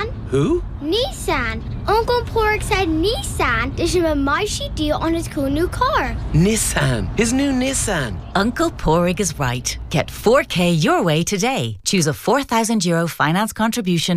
Nissan. Who? Nissan. Uncle Pork said Nissan did him a mighty deal on his cool new car. Nissan. His new Nissan. Uncle Porrig is right. Get 4K your way today. Choose a €4,000 finance contribution